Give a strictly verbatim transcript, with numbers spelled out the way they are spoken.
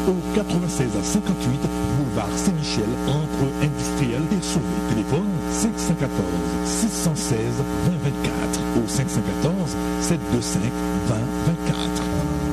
au quatre-vingt-seize à cinquante-huit boulevard Saint-Michel entre Industriel et Sauvé. Téléphone cinq un quatre, six un six, deux zéro deux quatre ou cinq un quatre, sept deux cinq, deux zéro deux quatre.